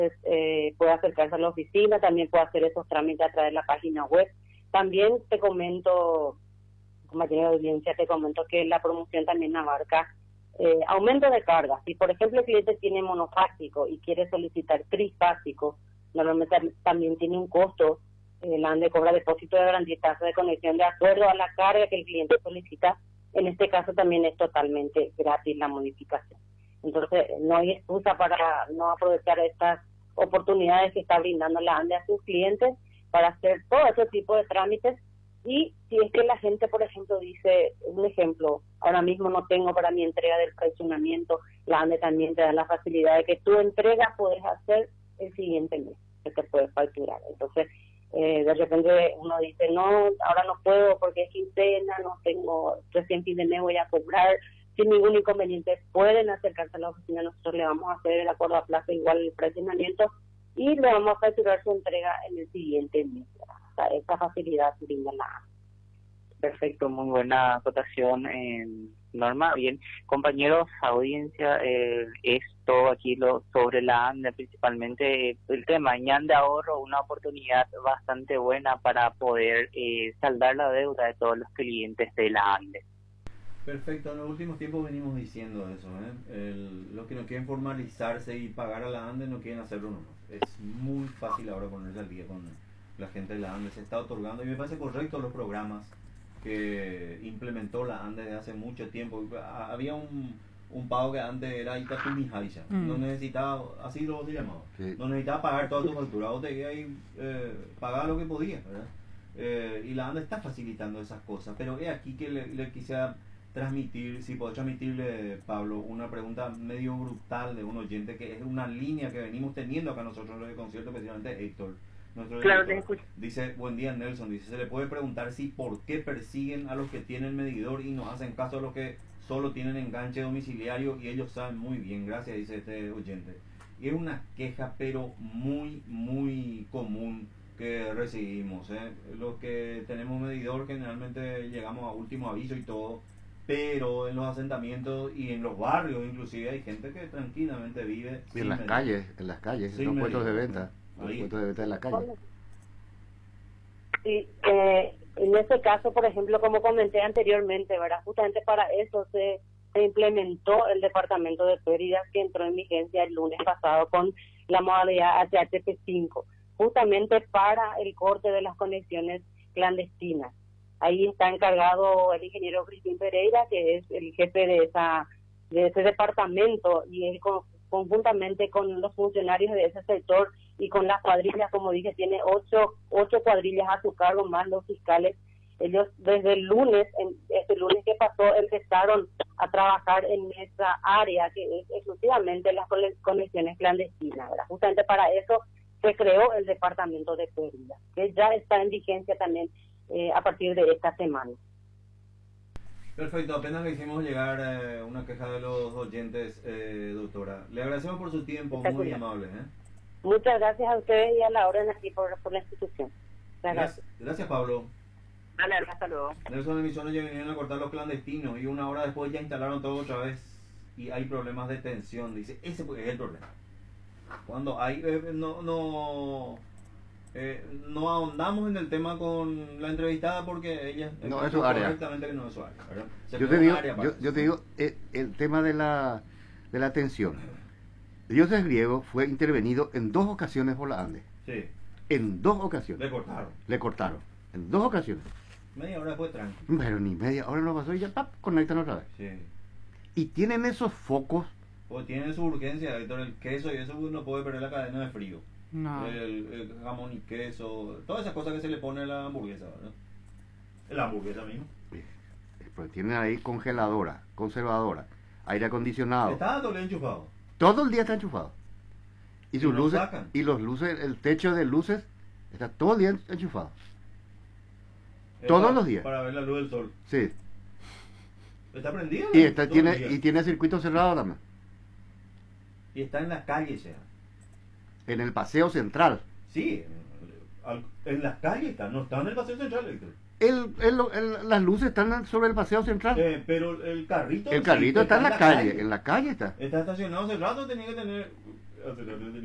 puede acercarse a la oficina, también puede hacer esos trámites a través de la página web. También te comento, compañero de audiencia, te comento que la promoción también abarca aumento de carga. Si, por ejemplo, el cliente tiene monofásico y quiere solicitar trifásico, normalmente también tiene un costo. La ANDE cobra depósito de garantía y tasa de conexión de acuerdo a la carga que el cliente solicita. En este caso también es totalmente gratis la modificación. Entonces, no hay excusa para no aprovechar estas oportunidades que está brindando la ANDE a sus clientes para hacer todo ese tipo de trámites. Y si es que la gente, por ejemplo, dice, un ejemplo, ahora mismo no tengo para mi entrega del fraccionamiento, la ANDE también te da la facilidad de que tu entrega puedes hacer el siguiente mes, que te puedes facturar. Entonces, de repente uno dice, no, ahora no puedo porque es quincena, no tengo, recién fin de mes voy a cobrar, sin ningún inconveniente. Pueden acercarse a la oficina, nosotros le vamos a hacer el acuerdo a plazo igual el fraccionamiento y le vamos a facturar su entrega en el siguiente mes. O sea, esta facilidad brinda la ANDE. Perfecto, muy buena acotación, Norma. Bien, compañeros, audiencia, es todo aquí sobre la ANDE, principalmente el tema ñan de ahorro, una oportunidad bastante buena para poder saldar la deuda de todos los clientes de la ANDE. Perfecto, en los últimos tiempos venimos diciendo eso, los que no quieren formalizarse y pagar a la ANDE no quieren hacerlo nomás. Es muy fácil ahora ponerse al día con la gente de la ANDE, se está otorgando y me parece correcto los programas que implementó la ANDE desde hace mucho tiempo. Había un pago que antes era Itatumijaicha, no necesitaba, así lo se llamaba, sí. No necesitaba pagar toda tu factura, vos te ibas ahí, pagaba lo que podías, ¿verdad? Y la ANDE está facilitando esas cosas, pero es aquí que le quisiera transmitir, si puedo transmitirle, Pablo, una pregunta medio brutal de un oyente, que es una línea que venimos teniendo acá nosotros en el concierto, especialmente Héctor. Claro, te escucho. Dice, buen día Nelson, dice, se le puede preguntar si por qué persiguen a los que tienen medidor y no hacen caso a los que solo tienen enganche domiciliario y ellos saben muy bien, gracias, dice este oyente. Y es una queja pero muy muy común que recibimos, los que tenemos medidor generalmente llegamos a último aviso y todo, pero en los asentamientos y en los barrios inclusive hay gente que tranquilamente vive y en las calles, en los puestos de venta. Puestos de venta en la calle. Sí, en ese caso, por ejemplo, como comenté anteriormente, ¿verdad? Justamente para eso se implementó el departamento de pérdidas que entró en vigencia el lunes pasado con la modalidad HHP5, justamente para el corte de las conexiones clandestinas. Ahí está encargado el ingeniero Crispín Pereira, que es el jefe de ese departamento, y él conjuntamente con los funcionarios de ese sector y con las cuadrillas, como dije, tiene ocho cuadrillas a su cargo, más los fiscales. Ellos desde el lunes, este lunes que pasó, empezaron a trabajar en esa área que es exclusivamente las conexiones clandestinas, ¿verdad? Justamente para eso se creó el departamento de pérdidas, que ya está en vigencia también a partir de esta semana. Perfecto, apenas le hicimos llegar una queja de los oyentes, doctora. Le agradecemos por su tiempo, muy amable. Muchas gracias a ustedes y a la orden aquí por la institución. Gracias, Pablo. Vale, hasta luego. Nelson, emisiones ya vinieron a cortar los clandestinos y una hora después ya instalaron todo otra vez y hay problemas de tensión. Dice, ese es el problema. Cuando hay, no ahondamos en el tema con la entrevistada porque ella no es su área, correctamente que no es su área, ¿verdad? Yo te digo el tema de la atención. Dioses Griego fue intervenido en 2 ocasiones por la ANDE. Sí. En 2 ocasiones. Le cortaron. En 2 ocasiones. Media hora después tranquilo. Pero ni media hora no pasó y ya conectan otra vez. Sí. Y tienen esos focos. Pues tienen su urgencia, Víctor, el queso y eso no puede perder la cadena de frío. No. El jamón y queso, todas esas cosas que se le pone a la hamburguesa, ¿verdad? La hamburguesa mismo. Pues tienen ahí congeladora, conservadora, aire acondicionado. ¿Está todo el día enchufado? Todo el día está enchufado. Y sus luces, sacan? y los luces, el techo de luces está todo el día enchufado. Todos los días. Para ver la luz del sol. Sí. ¿Está prendido? Y tiene circuito cerrado también. Y está en la calle, ya. En el paseo central. Sí, en las calles está, no está en el paseo central, Víctor. Las luces están sobre el paseo central. Pero el carrito... El carrito está en la calle, en la calle está. Está estacionado hace rato, tenía que tener...